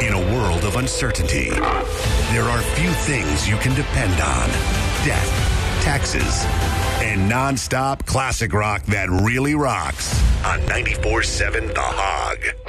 In a world of uncertainty, there are few things you can depend on. Death, taxes, and nonstop classic rock that really rocks on 94.7 The Hog.